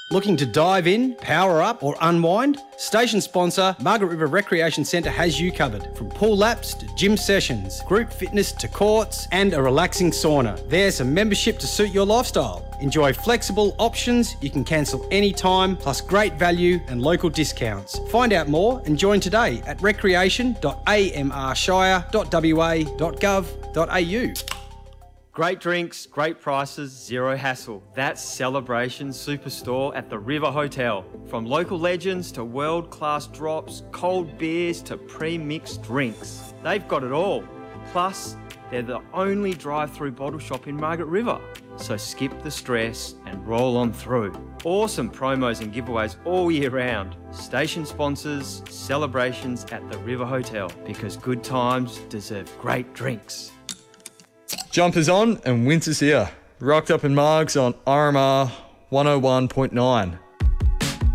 Looking to dive in, power up or unwind? Station sponsor Margaret River Recreation Centre has you covered. From pool laps to gym sessions, group fitness to courts and a relaxing sauna. There's a membership to suit your lifestyle. Enjoy flexible options you can cancel anytime, plus great value and local discounts. Find out more and join today at recreation.amrshire.wa.gov.au. Great drinks, great prices, zero hassle. That's Celebration Superstore at the River Hotel. From local legends to world-class drops, cold beers to pre-mixed drinks. They've got it all. Plus, they're the only drive-through bottle shop in Margaret River. So skip the stress and roll on through. Awesome promos and giveaways all year round. Station sponsors, celebrations at the River Hotel, because good times deserve great drinks. Jumpers on and winter's here. Rocked up in Margs on RMR 101.9.